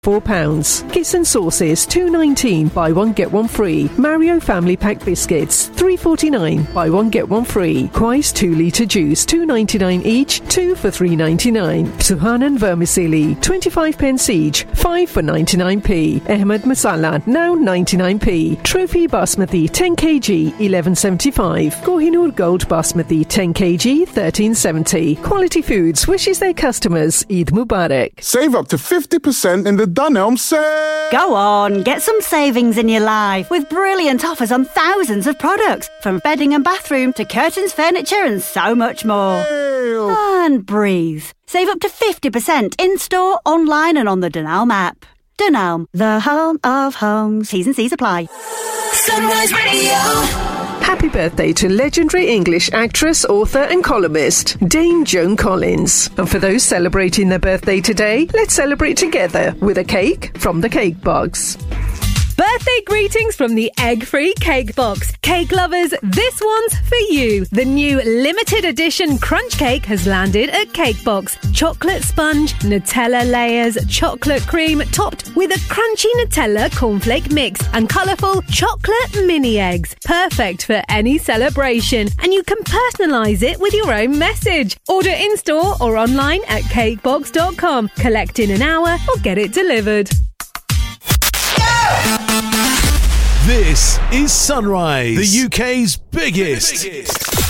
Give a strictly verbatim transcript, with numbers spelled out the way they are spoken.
four pounds. Kiss and sauces, two nineteen. Buy one get one free. Mario Family Pack biscuits, three forty-nine. Buy one get one free. Quaise two litre juice, two ninety-nine each. Two for three ninety-nine. Suhanan vermicelli, twenty-five pence each. Five for ninety-nine p. Ahmed masala, now ninety-nine p. Trophy basmati, ten kilograms, eleven seventy-five. Kohinoor Gold basmati, ten kilograms, thirteen seventy. Quality Foods wishes their customers Eid Mubarak. Save up to fifty percent in the Dunelm sale. Go on, get some savings in your life with brilliant offers on thousands of products, from bedding and bathroom to curtains, furniture and so much more. Ew. And breathe. Save up to fifty percent in-store, online and on the Dunelm app. Dunelm, the home of homes. T's and C's apply. Sunrise Radio. Happy birthday to legendary English actress, author and columnist Dame Joan Collins. And for those celebrating their birthday today, let's celebrate together with a cake from the Cake Box. Birthday greetings from the Egg-Free Cake Box. Cake lovers, this one's for you. The new limited edition Crunch Cake has landed at Cake Box. Chocolate sponge, Nutella layers, chocolate cream, topped with a crunchy Nutella cornflake mix and colourful chocolate mini eggs. Perfect for any celebration. And you can personalise it with your own message. Order in-store or online at cakebox dot com. Collect in an hour or get it delivered. This is Sunrise, the U K's biggest, the biggest.